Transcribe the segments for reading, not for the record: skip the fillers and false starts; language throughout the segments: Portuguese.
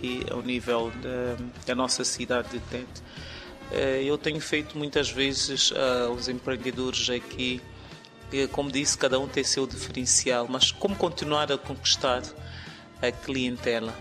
aqui ao nível da nossa cidade de Tete. Eu tenho feito muitas vezes aos empreendedores aqui, como disse, cada um tem seu diferencial, mas como continuar a conquistar a clientela?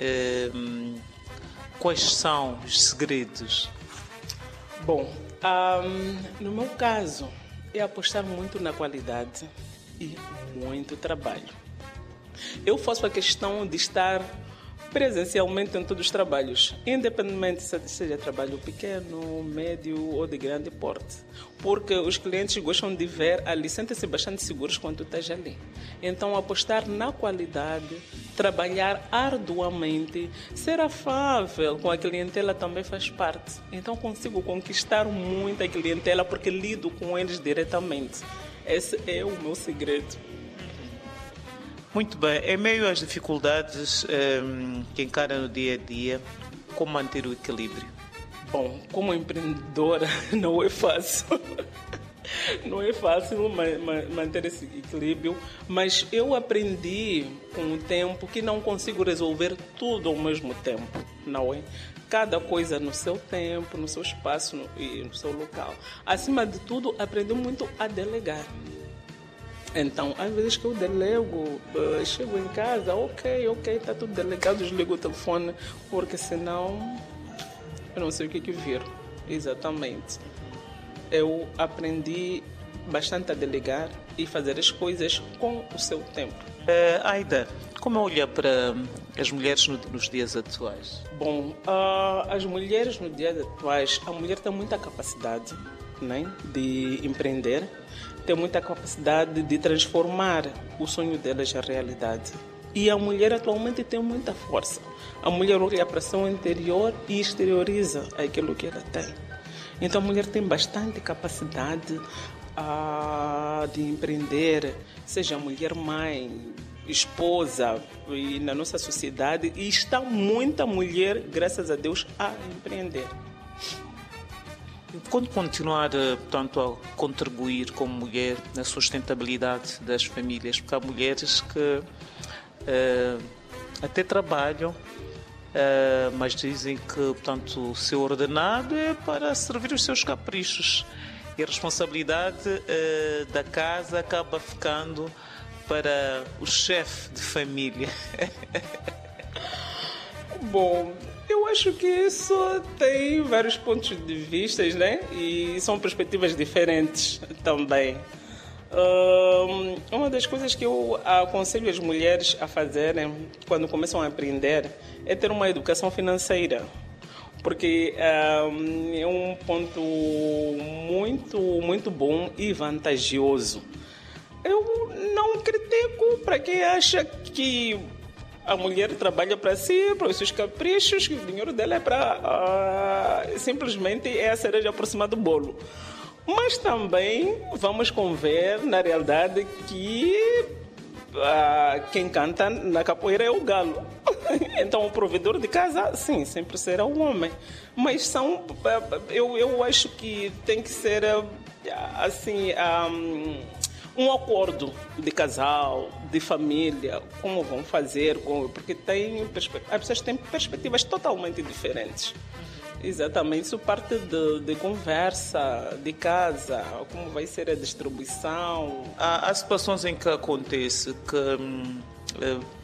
Quais são os segredos? Bom, no meu caso, é apostar muito na qualidade e muito trabalho. Eu faço a questão de estar presencialmente em todos os trabalhos, independentemente se seja trabalho pequeno, médio ou de grande porte, porque os clientes gostam de ver ali, sentem-se bastante seguros quando tu estás ali. Então, apostar na qualidade, trabalhar arduamente, ser afável com a clientela também faz parte. Então, consigo conquistar muita clientela porque lido com eles diretamente. Esse é o meu segredo. Muito bem. Em meio às dificuldades que encara no dia a dia, como manter o equilíbrio? Bom, como empreendedora não é fácil. Não é fácil manter esse equilíbrio, mas eu aprendi com o tempo que não consigo resolver tudo ao mesmo tempo, não é? Cada coisa no seu tempo, no seu espaço e no seu local. Acima de tudo, aprendi muito a delegar. Então, às vezes que eu delego, chego em casa, ok, está tudo delegado, desligo o telefone, porque senão eu não sei o que vir. Exatamente. Eu aprendi bastante a delegar e fazer as coisas com o seu tempo. Aida, como olha para as mulheres nos dias atuais? Bom, as mulheres nos dias atuais, a mulher tem muita capacidade, né, de empreender, tem muita capacidade de transformar o sonho delas em realidade. E a mulher atualmente tem muita força. A mulher olha para o seu interior e exterioriza aquilo que ela tem. Então a mulher tem bastante capacidade de empreender, seja mulher mãe, esposa, e na nossa sociedade, e está muita mulher, graças a Deus, a empreender. Quando continuar, portanto, a contribuir como mulher na sustentabilidade das famílias, porque há mulheres que até trabalham, mas dizem que, portanto, o seu ordenado é para servir os seus caprichos e a responsabilidade da casa acaba ficando para o chefe de família. Bom, eu acho que isso tem vários pontos de vista, né? E são perspectivas diferentes também. Uma das coisas que eu aconselho as mulheres a fazerem quando começam a empreender é ter uma educação financeira, porque é um ponto muito bom e vantajoso. Eu não critico para quem acha que a mulher trabalha para si, para os seus caprichos, que o dinheiro dela é para simplesmente é a cereja por cima do bolo. Mas também vamos conver, na realidade, que quem canta na capoeira é o galo. Então, o provedor de casa, sim, sempre será o homem. Mas eu acho que tem que ser, assim, um acordo de casal, de família, como vão fazer, porque as pessoas têm perspectivas totalmente diferentes. Exatamente, isso parte de conversa, de casa, como vai ser a distribuição. Há situações em que acontece que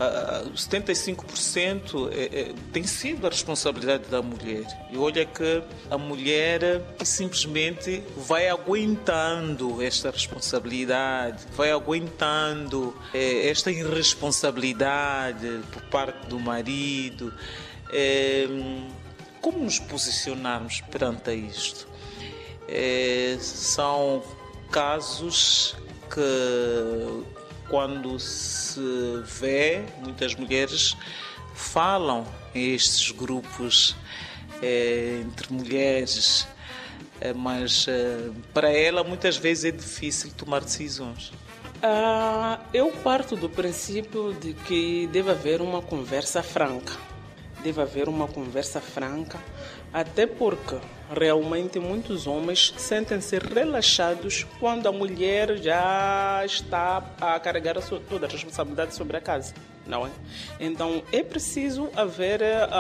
75% tem sido a responsabilidade da mulher. E olha que a mulher simplesmente vai aguentando esta responsabilidade, vai aguentando esta irresponsabilidade por parte do marido. Como nos posicionarmos perante isto? São casos que, quando se vê, muitas mulheres falam em estes grupos entre mulheres, mas para ela muitas vezes é difícil tomar decisões. Eu parto do princípio de que deve haver uma conversa franca. Deve haver uma conversa franca, até porque realmente muitos homens sentem-se relaxados quando a mulher já está a carregar toda a responsabilidade sobre a casa, não é? Então é preciso haver